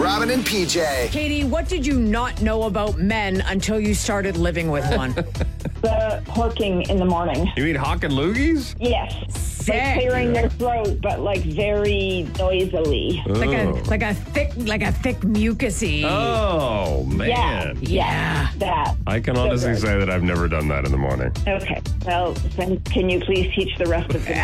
Robin and PJ. Katie, what did you not know about men until you started living with one? The hooking in the morning. You mean hawking loogies? Yes. Sick. Like clearing their throat, but like very noisily. Like a thick mucusy. Oh, man. Yeah. That. I can honestly say that I've never done that in the morning. Okay. Well, then can you please teach the rest of them?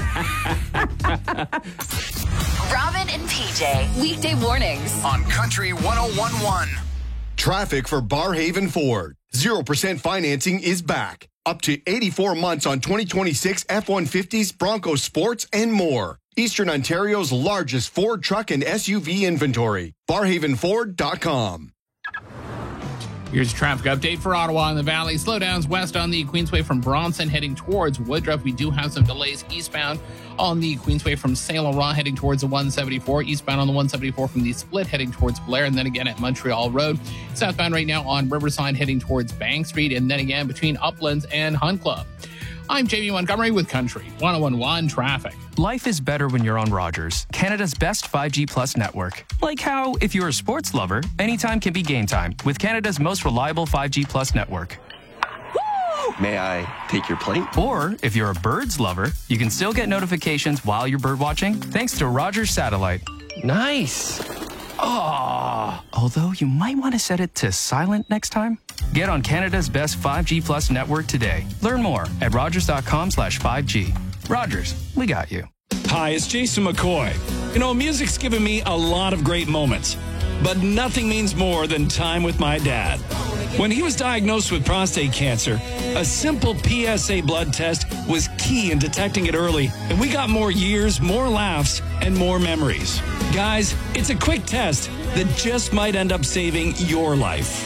Robin and PJ, weekday mornings On Country 101.1. Traffic for Barrhaven Ford. 0% financing is back. Up to 84 months on 2026 F-150s, Bronco Sports, and more. Eastern Ontario's largest Ford truck and SUV inventory. BarrhavenFord.com. Here's a traffic update for Ottawa and the Valley. Slowdowns west on the Queensway from Bronson heading towards Woodruff. We do have some delays eastbound on the Queensway from Saint Laurent heading towards the 174. Eastbound on the 174 from the Split heading towards Blair. And then again at Montreal Road. Southbound right now on Riverside heading towards Bank Street. And then again between Uplands and Hunt Club. I'm Jamie Montgomery with Country 101.1 Traffic. Life is better when you're on Rogers, Canada's best 5G Plus network. Like how, if you're a sports lover, anytime can be game time with Canada's most reliable 5G Plus network. May I take your plate? Or, if you're a birds lover, you can still get notifications while you're bird watching thanks to Rogers Satellite. Nice. Oh, although you might want to set it to silent next time. Get on Canada's best 5G Plus network today. Learn more at rogers.com/5G. Rogers, we got you. Hi, it's Jason McCoy. You know, music's given me a lot of great moments, but nothing means more than time with my dad. When he was diagnosed with prostate cancer, a simple PSA blood test was key in detecting it early, and we got more years, more laughs, and more memories. Guys, it's a quick test that just might end up saving your life.